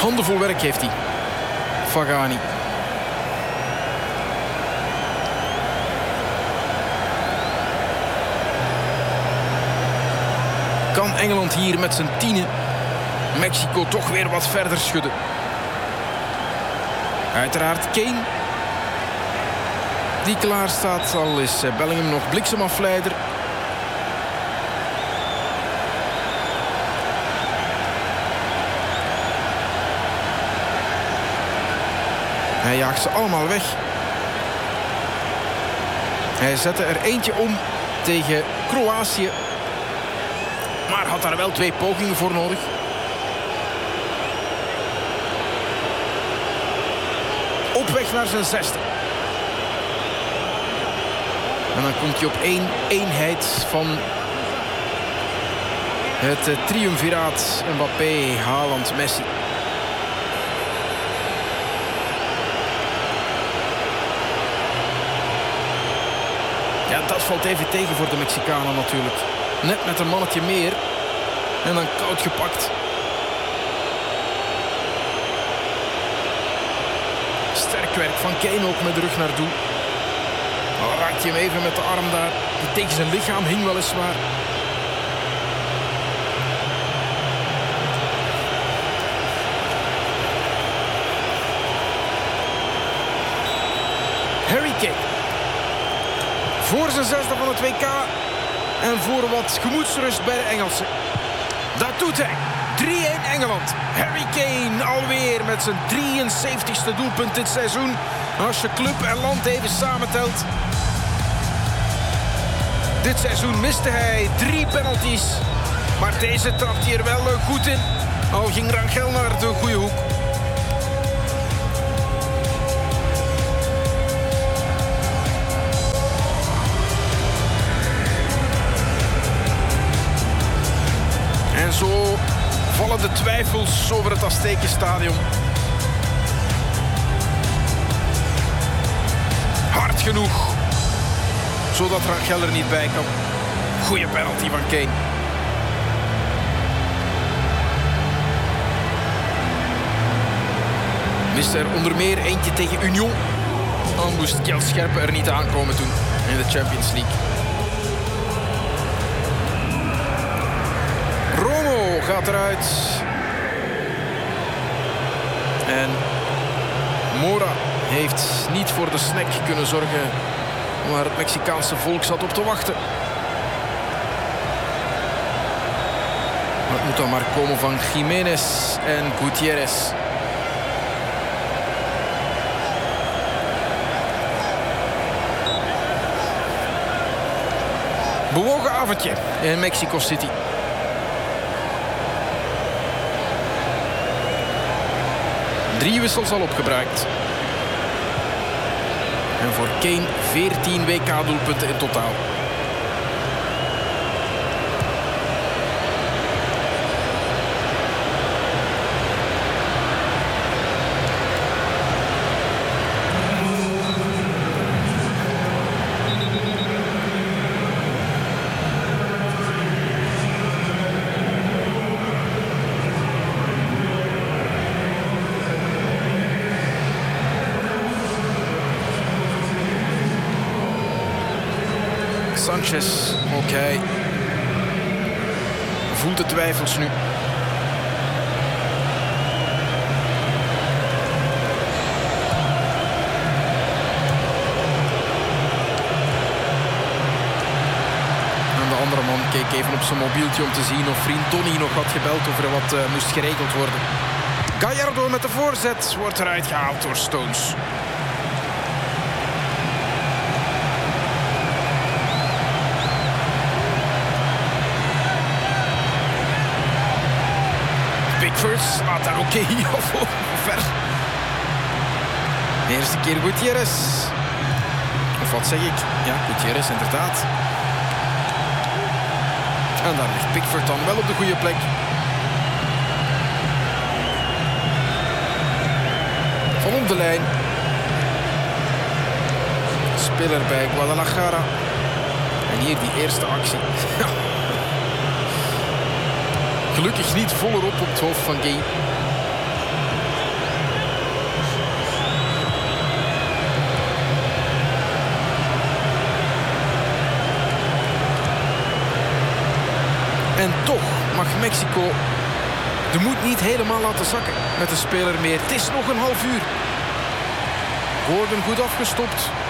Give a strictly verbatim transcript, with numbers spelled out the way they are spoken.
Handenvol werk heeft hij. Faghani. Kan Engeland hier met zijn tienen Mexico toch weer wat verder schudden? Uiteraard Kane. Die klaar staat, al is Bellingham nog bliksemafleider. Hij jaagt ze allemaal weg. Hij zette er eentje om tegen Kroatië. Maar had daar wel twee pogingen voor nodig. Op weg naar zijn zesde. En dan komt hij op één eenheid van het uh, triumviraat Mbappé, Haaland, Messi. Ja, dat valt even tegen voor de Mexicanen natuurlijk. Net met een mannetje meer. En dan koud gepakt. Sterk werk van Kane ook met de rug naar doel. Dan raakt hij hem even met de arm daar. Die tegen zijn lichaam hing weliswaar. Harry Kane. Voor zijn zesde van het W K. En voor wat gemoedsrust bij de Engelsen. Dat doet hij. drie-één Engeland. Harry Kane alweer met zijn drieënzeventigste doelpunt dit seizoen. Als je club en land even samentelt. Dit seizoen miste hij drie penalties. Maar deze trapt hij er wel goed in. Al ging Rangel naar de goede hoek. En zo vallen de twijfels over het Aztekenstadion. Hard genoeg, zodat Rangel er niet bij kan. Goeie penalty van Kane. Miste er onder meer eentje tegen Union. Dan moest Kjell Scherpe er niet aankomen toen in de Champions League. Romo gaat eruit. En Mora heeft niet voor de snack kunnen zorgen waar het Mexicaanse volk zat op te wachten. Maar het moet dan maar komen van Jiménez en Gutierrez. Bewogen avondje in Mexico City. Drie wissels al opgebruikt. En voor Kane veertien W K-doelpunten in totaal. Sanchez, oké. Okay. Voelt de twijfels nu. En de andere man keek even op zijn mobieltje om te zien of vriend Donny nog had gebeld of er wat uh, moest geregeld worden. Gallardo met de voorzet wordt eruit gehaald door Stones. Pickford laat daar oké okay, of ver. De eerste keer Gutierrez. Of wat zeg ik? Ja, Gutierrez inderdaad. En daar ligt Pickford dan wel op de goede plek. Van op de lijn. Speler bij Guadalajara. En hier die eerste actie. Gelukkig niet vollerop op het hoofd van Gay. En toch mag Mexico de moed niet helemaal laten zakken met de speler meer. Het is nog een half uur. Gordon goed afgestopt.